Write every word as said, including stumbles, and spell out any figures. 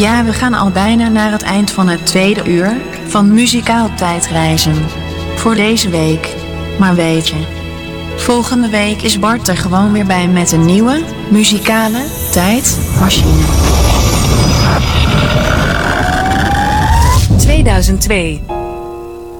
Ja, we gaan al bijna naar het eind van het tweede uur van Muzikaal Tijdreizen. Voor deze week. Maar weet je, volgende week is Bart er gewoon weer bij met een nieuwe muzikale tijdmachine. tweeduizend twee